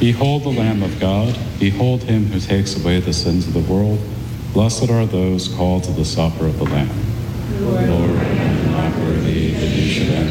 Behold the Lamb of God. Behold him who takes away the sins of the world. Blessed are those called to the supper of the Lamb. Lord, I am not worthy that you should